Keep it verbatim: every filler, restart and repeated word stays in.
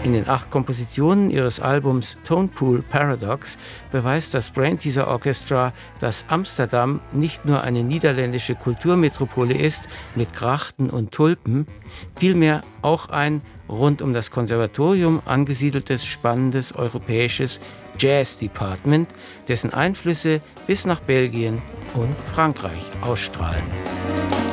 In den acht Kompositionen ihres Albums Tonepool Paradox beweist das Brainteaser Orchestra, dass Amsterdam nicht nur eine niederländische Kulturmetropole ist mit Grachten und Tulpen, vielmehr auch ein rund um das Konservatorium angesiedeltes, spannendes europäisches Jazz-Department, dessen Einflüsse bis nach Belgien und Frankreich ausstrahlen.